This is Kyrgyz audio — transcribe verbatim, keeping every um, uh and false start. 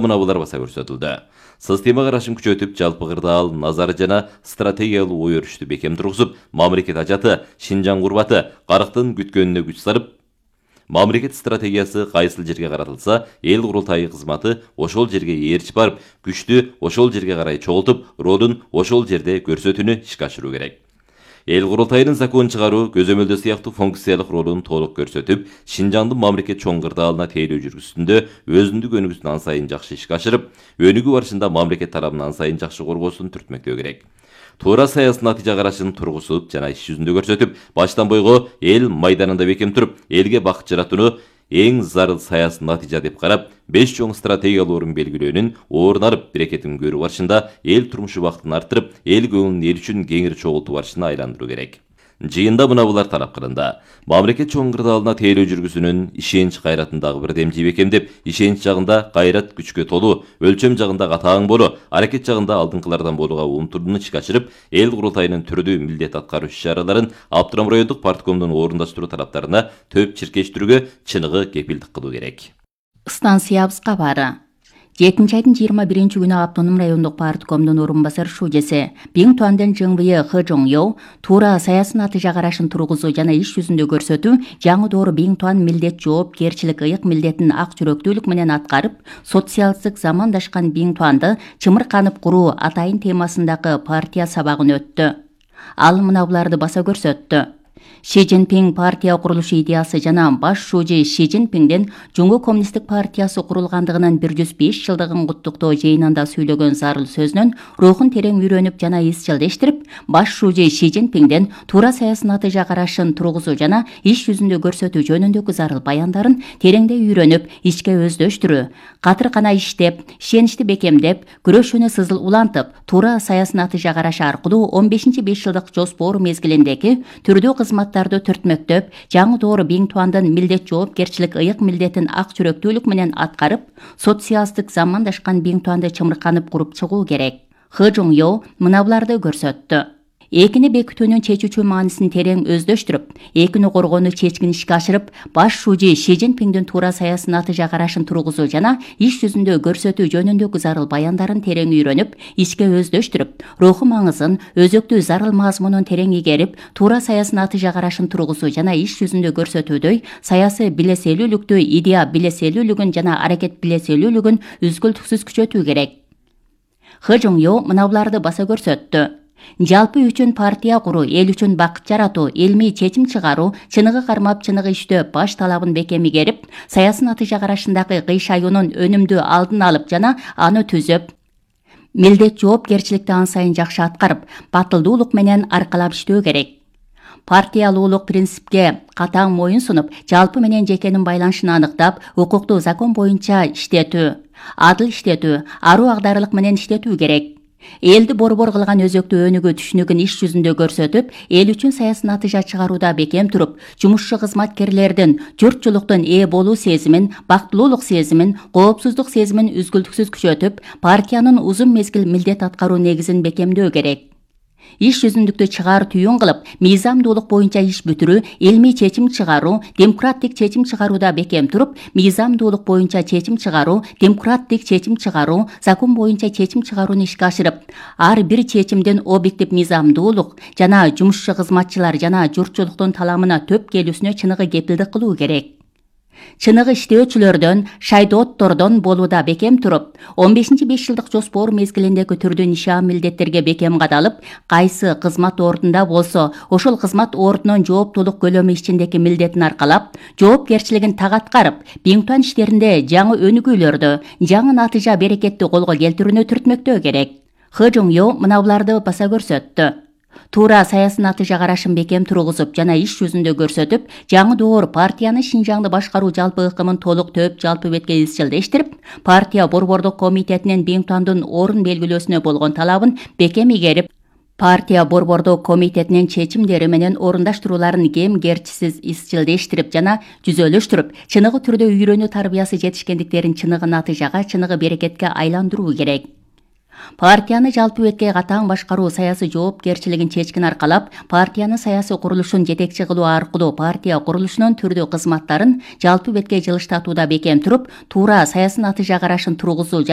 мына булар баса көрсөтүлдү. Система карашын күчөтүп, жалпы кырдаал, назар жана стратегиялуу ой өрүштү бекем тургузуп, мамлекет ажаты, Шинжаң курбаты, карактын күткөнүнө күч сарып, мамлекет стратегиясы кайсыл жерге каратылса, эл курултайы кызматы ошол жерге ээрчип барып, күчтү ошол жерге карай чогултуп, ролун ошол жерде көрсөтүүнү ишке ашыруу керек. Эл курултайынын закон чыгаруу, көзөмөлдөө сыяктуу функциялык ролун толук көрсөтүп, Шинжаңдын мамлекет чоң кырдаалына тейлөө жүргүзүүсүндө өзүндүк өнүгүүсүн ан сайын жакшы ишке ашырып, өнүгүү барышында мамлекет тарабынан ан сайын жакшы коргоосун түртмөктөө керек. Туура саясий натыйжа карашын тургузуп жана иш жүзүндө көрсөтүп, баштан бойго эл майданында бекем туруп, элге бакыт жаратууну эң зарыл саясий натыйжа деп карап, беш чоң стратегиялуу орун белгилөөнүн орун алып, берекетин көрүү барышында эл турмуш убактын арттырып, эл көңүлүн эл үчүн кеңири чогултуу барышына айландыруу керек. Жыйында мына булар талап кылынды. Мамлекет чоң кырдаалына тейлөө жүргүзүүнүн ишенич кайратындагы бир демжи бекемдеп, ишенич жагында кайрат күчкө толуу, өлчөм жагында катаң болуу, аракет жагында алдыңкылардан болууга умтулууну ишке ашырып, эл курултайынын түрдүү милдет аткаруу иш-чараларын Аптырам райондук парткомдун орундаштыруу талаптарына төп чиркештирүүгө чыныгы кепилдик кылуу керек. Станциябыз кабары. жетинчи айдын жыйырма биринчи күнү Автоном райондук парткомдун орун басар шужеси Биң Туандын Жыңбые Хы Жоңё туура саясий натыйжа карашын тургузуу жана иш жүзүндө көрсөтүү жаңы доору Биң Туан милдет жоопкерчилик ыйык милдетин ак жүрөктүүлүк менен аткарып, социалдык замандашкан Биң Туанды чымырканып куруу атайын темасындагы партия сабагын өттү. Ал мына буларды баса көрсөттү. Ши Цзиньпин партия курулушу идеясы жана баш шужи Ши Цзиньпинден Жуңгу коммунисттик партиясы курулгандыгынын бир жүз беш жылдыгын куттуктоо жыйынында сүйлөгөн зарыл сөзүнөн рухун терең үйрөнүп жана изчилдештирип, баш шужи Ши Цзиньпинден туура саясий натыйжа карашын тургузуу жана иш жүзүндө көрсөтүү жөнүндөгү зарыл баяндарын тереңдей үйрөнүп, ичке өздөштүрүү, катыркана иштеп, ишеничти бекемдеп, күрөшүүнү сызыл улантып, туура саясий натыйжа карашы аркылуу он бешинчи беш жылдык жоспор мезгилиндеги түрдүү кызматтарды түртмөктөп, жаңы доору Биң Туандын милдет жоопкерчилик ыйык милдетин ак жүрөктүүлүк менен аткарып, социалдык замандашкан Биң Туанды чымырканып куруп чыгуу керек. Хы Жоңё мына буларды көрсөттү. Экини бекитүүнүн чечүүчү маанисин терең өздөштүрүп, экини коргоону чечкин ишке ашырып, баш шужи Ши Цзиньпиндин туура саясий натыйжа карашын тургузуу жана иш жүзүндө көрсөтүү жөнүндөгү зарыл баяндарын терең үйрөнүп, ичке өздөштүрүп, руху маңызын, өзөктүү зарыл мазмунун терең игерип, туура саясий натыйжа карашын тургузуу жана иш жүзүндө көрсөтүүдөй саясий билеселүүлүктү, идея билеселүүлүгүн жана аракет билеселүүлүгүн үзгүлтүксүз күчөтүү керек. Хы Жоңё мына буларды баса көрсөттү. Жалпы үчүн партия куруу, эл үчүн бакыт жаратуу, илмий чечим чыгаруу, чыныгы кармап чыныгы иштөө баш талабын бекем игерип, саясий натыйжа карашындагы кыйшаюунун өнүмдүү алдын алып жана аны түзөп, милдет жоопкерчиликти ан сайын жакшы аткарып, батылдуулук менен аркалап иштөө керек. Партиялуулук принципке катаң моюн сунуп, жалпы менен жекенин байланышын аныктап, укуктуу закон боюнча иштетүү, адыл иштетүү, аруу агдарлык менен иштетүү керек. Элди борбор кылган өзөктүү өнүгүү түшүнүгүн иш жүзүндө көрсөтүп, эл үчүн саясий натыйжа чыгарууда бекем туруп, жумушчу кызматкерлердин журтчулуктун ээ болуу сезимин, бактылуулук сезимин, коопсуздук сезимин үзгүлтүксүз күчөтүп, партиянын узун мезгил милдет аткаруу негизин бекемдөө керек. Иш жүзүндүктү чыгаар түйүн кылып, мыйзамдуулук боюнча иш бүтүрүү, илмий чечим чыгаруу, демократик чечим чыгарууда бекем туруп, мыйзамдуулук боюнча чечим чыгаруу, демократик чечим чыгаруу, закон боюнча чечим чыгарууну ишке ашырып, ар бир чечимдин объектив мыйзамдуулук жана жумушчу кызматчылар жана журтчулуктун таламына төп келүүсүнө чыныгы кепилдик кылуу керек. Чыныгы иштөөчүлөрдөн, шайдооттордон болууда бекем туруп, он бешинчи беш жылдык жоспор мезгилиндеги түрдүү нишан милдеттерге бекем кадалып, кайсы кызмат ордунда болсо, ошол кызмат ордунун жооптуулук көлөмү ичиндеги милдетин аркалап, жоопкерчилигин так аткарып, Биң Туан иштеринде жаңы өнүгүүлөрдү, жаңы натыйжа берекетти колго келтирүүнү түртмөктөө керек. Хы Жоңё мына буларды баса көрсөттү. Туура саясий натыйжа карашын бекем тургузуп жана иш жүзүндө көрсөтүп, жаңы доор партияны Шинжаңды башкаруу жалпы ыкымын толук төп жалпы бетке изчилдештирип, партия борбордук комитетинин Биң Туандын орун белгилөөсүнө болгон талабын бекем игерип, партия борбордук комитетинин чечимдери менен орундаштырууларын кем керчисиз изчилдештирип жана жүзөлөштүрүп, чыныгы түрдө үйрөнүү тарбиясы жетишкендиктерин чыныгы натыйжага, чыныгы берекетке айландыруу керек. Партияны жалпы бетке катаң башкаруу саясий жоопкерчилигин чечкин аркалап, партиянын саясий курулушун жетекчи кылуу аркылуу партия курулушунун түрдүү кызматтарын жалпы бетке жылыштатууда бекем туруп, туура саясий натыйжа карашын тургузуу